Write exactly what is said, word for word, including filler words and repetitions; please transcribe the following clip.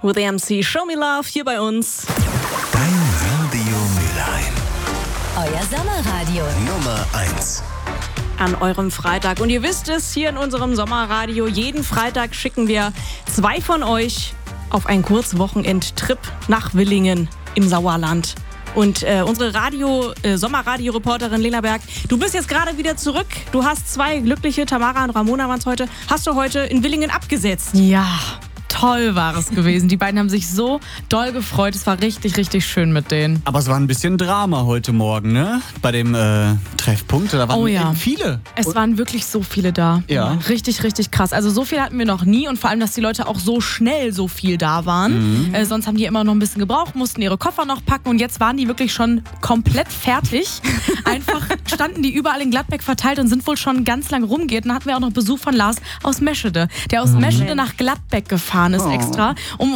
with A M C Show Me Love hier bei uns. Dein Radio Mülheim. Euer Sommerradio. Nummer eins. An eurem Freitag. Und ihr wisst es, hier in unserem Sommerradio, jeden Freitag schicken wir zwei von euch auf einen Kurzwochenendtrip nach Willingen im Sauerland. Und äh, unsere Radio, äh, Sommerradio-Reporterin Lena Berg, du bist jetzt gerade wieder zurück. Du hast zwei glückliche, Tamara und Ramona waren es heute, hast du heute in Willingen abgesetzt. Ja, toll war es gewesen. Die beiden haben sich so doll gefreut. Es war richtig, richtig schön mit denen. Aber es war ein bisschen Drama heute Morgen, ne? Bei dem äh, Treffpunkt. Da waren Oh ja. eben viele. Es Und waren wirklich so viele da. Ja. Richtig, richtig krass. Also so viel hatten wir noch nie und vor allem, dass die Leute auch so schnell so viel da waren. Mhm. Äh, sonst haben die immer noch ein bisschen gebraucht, mussten ihre Koffer noch packen und jetzt waren die wirklich schon komplett fertig. Einfach standen die überall in Gladbeck verteilt und sind wohl schon ganz lang rumgeht. Und dann hatten wir auch noch Besuch von Lars aus Meschede, der aus Meschede nach Gladbeck gefahren ist extra, um